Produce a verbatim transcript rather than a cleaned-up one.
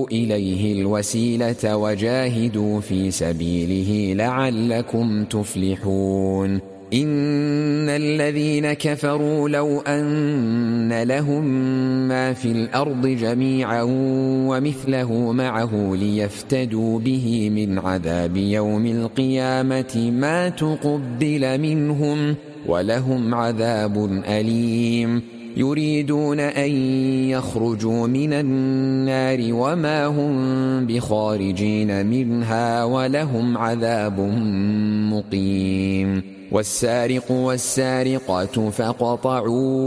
وابتغوا إليه الوسيلة وجاهدوا في سبيله لعلكم تفلحون إن الذين كفروا لو أن لهم ما في الأرض جميعا ومثله معه ليفتدوا به من عذاب يوم القيامة ما تقبل منهم ولهم عذاب أليم يريدون أن يخرجوا من النار وما هم بخارجين منها ولهم عذاب مقيم والسارق والسارقة فاقطعوا